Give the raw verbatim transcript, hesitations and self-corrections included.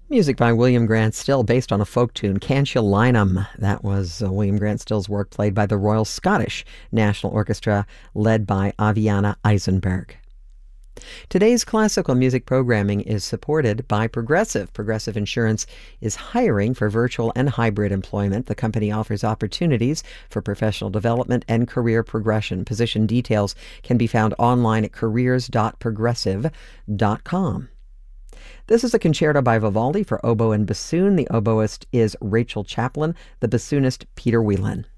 Music by William Grant Still, based on a folk tune, Can't You Line 'Em? That was uh, William Grant Still's work, played by the Royal Scottish National Orchestra, led by Aviana Eisenberg. Today's classical music programming is supported by Progressive. Progressive Insurance is hiring for virtual and hybrid employment. The company offers opportunities for professional development and career progression. Position details can be found online at careers dot progressive dot com. This is a concerto by Vivaldi for oboe and bassoon. The oboist is Rachel Chaplin, the bassoonist Peter Whelan.